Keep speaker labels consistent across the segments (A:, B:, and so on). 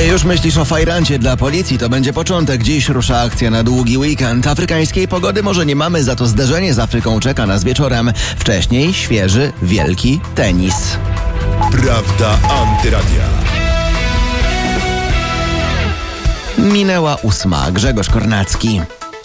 A: Ty już myślisz o fajrancie dla policji? To będzie początek. Dziś rusza akcja na długi weekend. Afrykańskiej pogody może nie mamy, za to zderzenie z Afryką czeka nas wieczorem. Wcześniej świeży, wielki tenis.
B: Prawda Antyradia.
A: Minęła 8. Grzegorz Kornacki.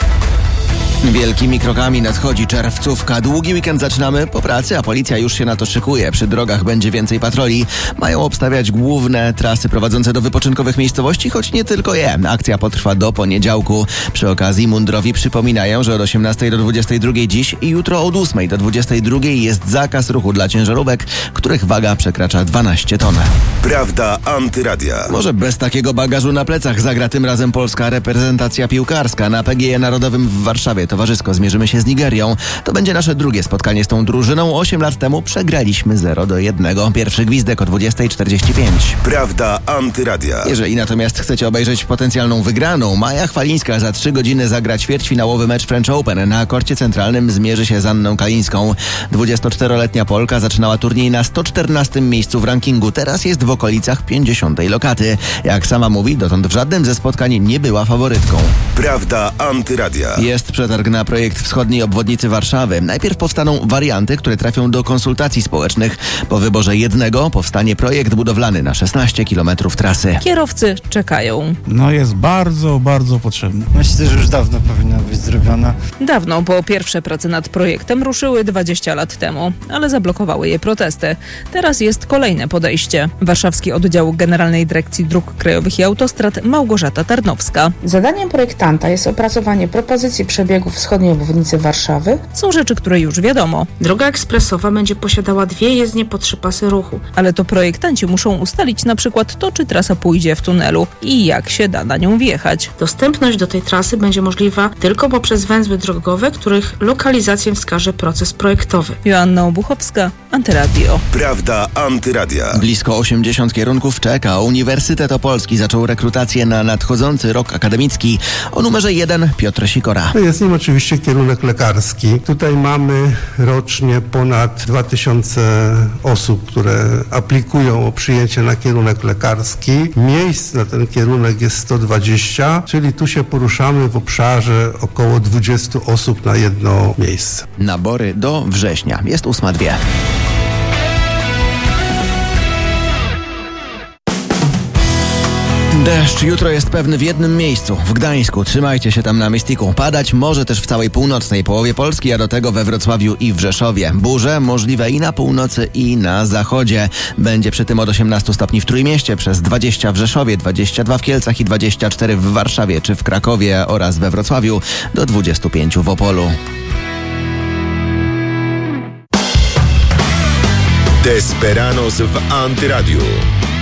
A: Wielkimi krokami nadchodzi czerwcówka. Długi weekend zaczynamy po pracy, a policja już się na to szykuje. Przy drogach będzie więcej patroli. Mają obstawiać główne trasy prowadzące do wypoczynkowych miejscowości, choć nie tylko je. Akcja potrwa do poniedziałku. Przy okazji mundurowi przypominają, że od 18 do 22 dziś i jutro od 8 do 22 jest zakaz ruchu dla ciężarówek, których waga przekracza 12 ton.
B: Prawda Antyradia.
A: Może bez takiego bagażu na plecach zagra tym razem polska reprezentacja piłkarska. Na PGE Narodowym w Warszawie towarzysko zmierzymy się z Nigerią. To będzie nasze drugie spotkanie z tą drużyną. 8 lat temu przegraliśmy 0-1. Pierwszy gwizdek o 20:45.
B: Prawda Antyradia.
A: Jeżeli natomiast chcecie obejrzeć potencjalną wygraną, Maja Chwalińska za 3 godziny zagra ćwierćfinałowy mecz French Open. Na korcie centralnym zmierzy się z Anną Kalińską. 24-letnia Polka zaczynała turniej na 114 miejscu w rankingu. Teraz jest w okolicach 50. lokaty. Jak sama mówi, dotąd w żadnym ze spotkań nie była faworytką.
B: Prawda Antyradia.
A: Jest przetarg na projekt wschodniej obwodnicy Warszawy. Najpierw powstaną warianty, które trafią do konsultacji społecznych. Po wyborze jednego powstanie projekt budowlany na 16 km trasy.
C: Kierowcy czekają.
D: Jest bardzo, bardzo potrzebny.
E: Myślę, że już dawno powinna być zrobiona.
C: Dawno, bo pierwsze prace nad projektem ruszyły 20 lat temu, ale zablokowały je protesty. Teraz jest kolejne podejście. Warszawski Oddział Generalnej Dyrekcji Dróg Krajowych i Autostrad Małgorzata Tarnowska.
F: Zadaniem projektanta jest opracowanie propozycji przebiegu wschodniej obwodnicy Warszawy.
C: Są rzeczy, które już wiadomo.
F: Droga ekspresowa będzie posiadała 2 jezdnie po 3 pasy ruchu.
C: Ale to projektanci muszą ustalić na przykład to, czy trasa pójdzie w tunelu i jak się da na nią wjechać.
F: Dostępność do tej trasy będzie możliwa tylko poprzez węzły drogowe, których lokalizację wskaże proces projektowy.
C: Joanna Obuchowska, Antyradio.
B: Prawda Antyradia.
A: Blisko 80 kierunków czeka. Uniwersytet Opolski zaczął rekrutację na nadchodzący rok akademicki. O numerze 1 Piotr Sikora.
G: Jest nim oczywiście kierunek lekarski. Tutaj mamy rocznie ponad 2000 osób, które aplikują o przyjęcie na kierunek lekarski. Miejsc na ten kierunek jest 120, czyli tu się poruszamy w obszarze około 20 osób na jedno miejsce.
A: Nabory do września. Jest 8:02. Deszcz jutro jest pewny w jednym miejscu, w Gdańsku. Trzymajcie się tam na Mystiku. Padać może też w całej północnej połowie Polski, a do tego we Wrocławiu i w Rzeszowie. Burze możliwe i na północy, i na zachodzie. Będzie przy tym od 18 stopni w Trójmieście, przez 20 w Rzeszowie, 22 w Kielcach i 24 w Warszawie czy w Krakowie oraz we Wrocławiu, do 25 w Opolu.
B: Desperanos w Antyradiu.